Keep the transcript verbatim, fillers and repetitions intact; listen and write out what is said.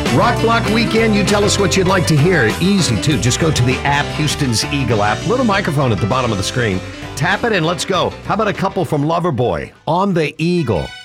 Rock Block Weekend, you tell us what you'd like to hear. Easy, too. Just go to the app, Houston's Eagle app. Little microphone at the bottom of the screen. Tap it and let's go. How about a couple from Loverboy on the Eagle?